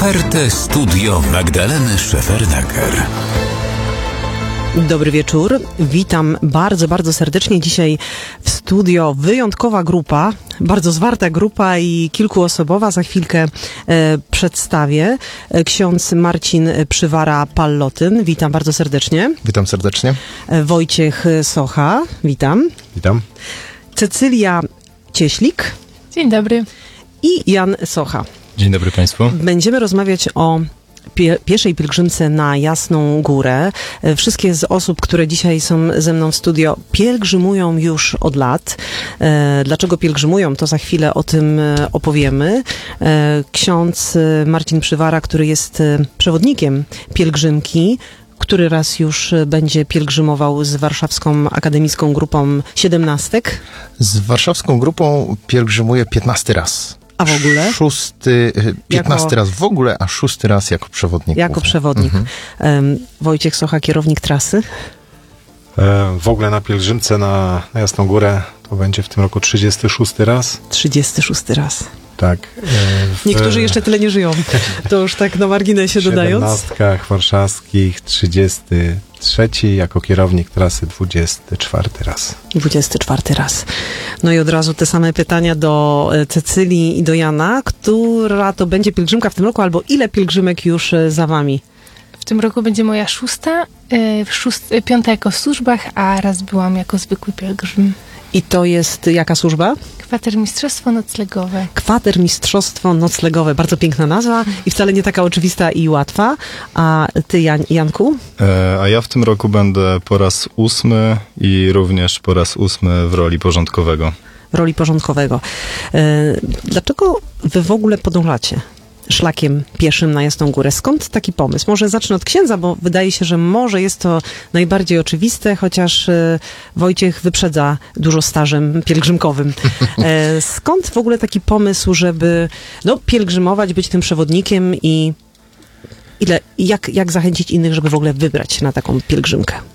Ofertę Studio Magdaleny Szefernaker. Dobry wieczór. Witam bardzo, bardzo serdecznie. Dzisiaj w studio wyjątkowa grupa, bardzo zwarta grupa i kilkuosobowa. Za chwilkę przedstawię. Ksiądz Marcin Przywara-Pallotyn. Witam bardzo serdecznie. Witam serdecznie. Wojciech Socha. Witam. Witam. Cecylia Cieślik. Dzień dobry. I Jan Socha. Dzień dobry Państwu. Będziemy rozmawiać o pieszej pielgrzymce na Jasną Górę. Wszystkie z osób, które dzisiaj są ze mną w studio, pielgrzymują już od lat. Dlaczego pielgrzymują, to za chwilę o tym opowiemy. Ksiądz Marcin Przywara, który jest przewodnikiem pielgrzymki, który raz już będzie pielgrzymował z Warszawską Akademicką Grupą Siedemnastek? Z Warszawską Grupą pielgrzymuję 15 raz. A w ogóle? 15 raz w ogóle, a 6 raz jako przewodnik. Jako przewodnik. Wojciech Socha, kierownik trasy. W ogóle na pielgrzymce na Jasną Górę to będzie w tym roku 36 raz. 36 raz. Tak. Niektórzy jeszcze tyle nie żyją. To już tak na marginesie dodając. W 17 warszawskich 33 jako kierownik trasy 24 raz. 24 raz. No i od razu te same pytania do Cecylii i do Jana. Która to będzie pielgrzymka w tym roku, albo ile pielgrzymek już za wami? W tym roku będzie moja piąta jako w służbach, a raz byłam jako zwykły pielgrzym. I to jest jaka służba? Kwatermistrzostwo noclegowe. Kwatermistrzostwo noclegowe. Bardzo piękna nazwa i wcale nie taka oczywista i łatwa. A ty, Janku? A ja w tym roku będę po raz 8 i również po raz 8 w roli porządkowego. Roli porządkowego. Dlaczego wy w ogóle podążacie szlakiem pieszym na Jasną Górę? Skąd taki pomysł? Może zacznę od księdza, bo wydaje się, że może jest to najbardziej oczywiste, chociaż Wojciech wyprzedza dużo stażem pielgrzymkowym. Skąd w ogóle taki pomysł, żeby pielgrzymować, być tym przewodnikiem i jak zachęcić innych, żeby w ogóle wybrać się na taką pielgrzymkę?